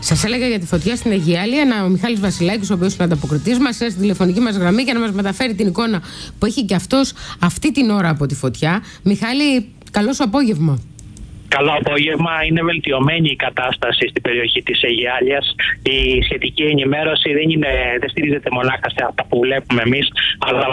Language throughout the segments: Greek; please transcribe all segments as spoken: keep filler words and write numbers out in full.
Σας έλεγα για τη φωτιά στην Αιγιάλεια, ο Μιχάλης Βασιλάκης, ο οποίος είναι ανταποκριτής μας, είναι στη τηλεφωνική μας γραμμή για να μας μεταφέρει την εικόνα που έχει και αυτός αυτή την ώρα από τη φωτιά. Μιχάλη, καλό σου απόγευμα. Καλό απόγευμα. Είναι βελτιωμένη η κατάσταση στην περιοχή της Αιγιάλειας. Η σχετική ενημέρωση δεν, είναι, δεν στηρίζεται μονάχα σε αυτά που βλέπουμε εμείς, αλλά...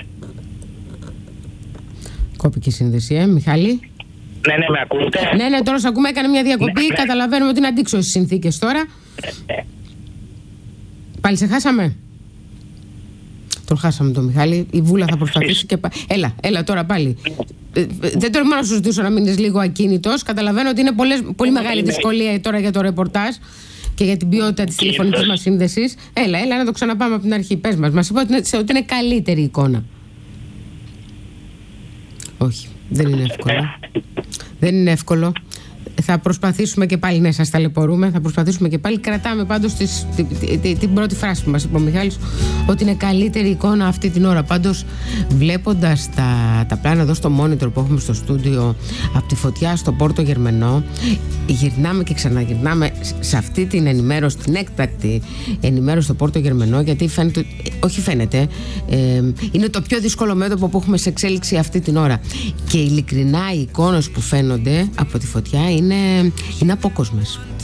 Κόπηκε η σύνδεση, ε, Μιχάλη. Ναι, ναι, με ακούτε. Ναι, ναι, τώρα σε ακούμε, έκανε μια διακοπή. Ναι, ναι. Καταλαβαίνουμε ότι είναι αντίξωες οι συνθήκες τώρα. Ναι, ναι. Πάλι σε χάσαμε. Τον χάσαμε τον Μιχάλη. Η Βούλα θα προσπαθήσει και πάλι. Έλα, έλα τώρα πάλι. Δεν τολμώ να σου ζητήσω να μείνεις λίγο ακίνητος. Καταλαβαίνω ότι είναι πολλές, πολύ μεγάλη δυσκολία τώρα για το ρεπορτάζ και για την ποιότητα της τηλεφωνικής μας σύνδεσης. Έλα, έλα να το ξαναπάμε από την αρχή. Πες μας. Μας είπε ότι είναι, ότι είναι καλύτερη εικόνα. Όχι, δεν είναι εύκολο. Δεν είναι εύκολο. Θα προσπαθήσουμε και πάλι, ναι, σας ταλαιπωρούμε. Θα προσπαθήσουμε και πάλι. Κρατάμε πάντως τις, την, την, την πρώτη φράση που μας είπε ο Μιχάλης, ότι είναι καλύτερη εικόνα αυτή την ώρα. Πάντως, βλέποντας τα, τα πλάνα εδώ στο monitor που έχουμε στο στούντιο από τη φωτιά στο Πόρτο Γερμενό, γυρνάμε και ξαναγυρνάμε σε αυτή την ενημέρωση, την έκτακτη ενημέρωση στο Πόρτο Γερμενό, γιατί φαίνεται, όχι φαίνεται, ε, είναι το πιο δύσκολο μέτωπο που έχουμε σε εξέλιξη αυτή την ώρα. Και ειλικρινά οι εικόνες που φαίνονται από τη φωτιά είναι, είναι απόκοσμες.